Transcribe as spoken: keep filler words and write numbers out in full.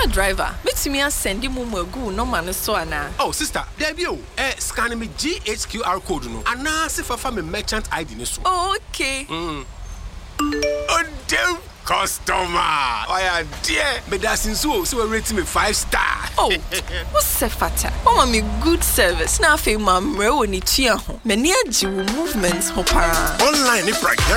driver, metumi asend mu magu no man so ana. Oh sister, there be o. Eh scan me G H Q R code no. Ana se fafa me merchant I D ni so. Oh, okay. Mm. Oh damn customer. Oh yeah, dear. Me da sinso so we rate me five star. Oh, what's fata? Oh, me good service. Na fe ma mre woni tua ho. Me ni agi wo movements ho para. Online ni pragna